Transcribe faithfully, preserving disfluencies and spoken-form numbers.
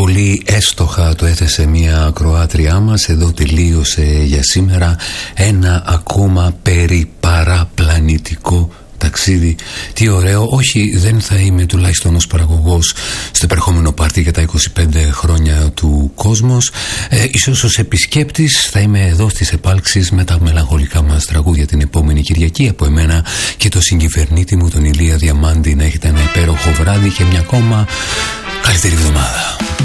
πολύ έστοχα το έθεσε μια ακροάτριά μας. Εδώ τελείωσε για σήμερα ένα ακόμα περιπαραπλανητικό ταξίδι. Τι ωραίο. Όχι, δεν θα είμαι τουλάχιστον ως παραγωγός στο επερχόμενο πάρτι για τα είκοσι πέντε χρόνια του Κόσμος. ε, Ίσως ως επισκέπτης θα είμαι εδώ στις επάλξεις με τα μελαγχολικά μας τραγούδια την επόμενη Κυριακή. Από εμένα και το συγκυβερνήτη μου τον Ηλία Διαμάντη, να έχετε ένα υπέροχο βράδυ και μια ακόμα καλύτερη εβδομάδα.